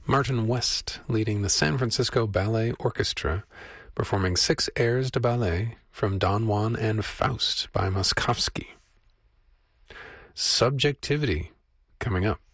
Martin West leading the San Francisco Ballet Orchestra, performing 6 airs de ballet from Don Juan and Faust by Moszkowski. Subjectivity coming up.